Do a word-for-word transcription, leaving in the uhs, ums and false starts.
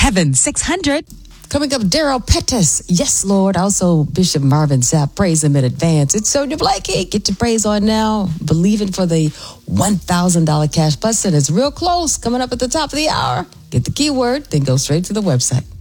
Heaven six hundred. Coming up, Daryl Pettis. Yes, Lord. Also, Bishop Marvin Sapp. Praise him in advance. It's Sonia Blakey. Get your praise on now. Believing for the one thousand dollars cash plus. And it's real close. Coming up at the top of the hour. Get the keyword, then go straight to the website.